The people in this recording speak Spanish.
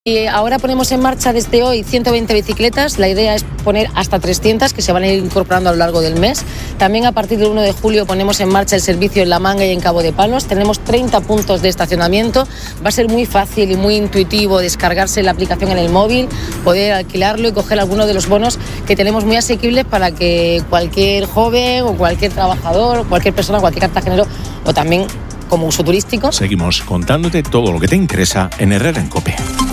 Y ahora ponemos en marcha desde hoy 120 bicicletas. La idea es poner hasta 300 que se van a ir incorporando a lo largo del mes. También a partir del 1 de julio ponemos en marcha el servicio en La Manga y en Cabo de Palos. Tenemos 30 puntos de estacionamiento. Va a ser muy fácil y muy intuitivo descargarse la aplicación en el móvil, poder alquilarlo y coger alguno de los bonos que tenemos muy asequibles para que cualquier joven o cualquier trabajador, cualquier persona, cualquier cartagenero o también como uso turístico. Seguimos contándote todo lo que te interesa en Herrera en COPE.